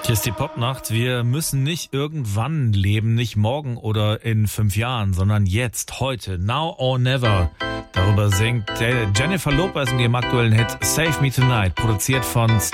Hier ist die Popnacht. Wir müssen nicht irgendwann leben, nicht morgen oder in 5 Jahren, sondern jetzt, heute, now or never. Darüber singt Jennifer Lopez in ihrem aktuellen Hit Save Me Tonight, produziert von Steve